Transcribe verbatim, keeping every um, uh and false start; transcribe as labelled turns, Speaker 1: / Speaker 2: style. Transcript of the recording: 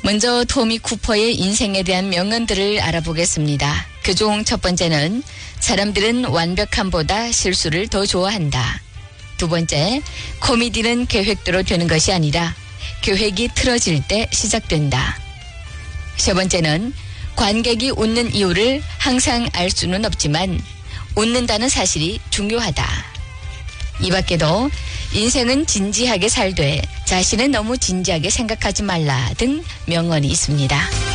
Speaker 1: 먼저 토미 쿠퍼의 인생에 대한 명언들을 알아보겠습니다. 그중 첫 번째는 사람들은 완벽함보다 실수를 더 좋아한다. 두 번째, 코미디는 계획대로 되는 것이 아니라 계획이 틀어질 때 시작된다. 세 번째는 관객이 웃는 이유를 항상 알 수는 없지만 웃는다는 사실이 중요하다. 이 밖에도 인생은 진지하게 살되 자신은 너무 진지하게 생각하지 말라 등 명언이 있습니다.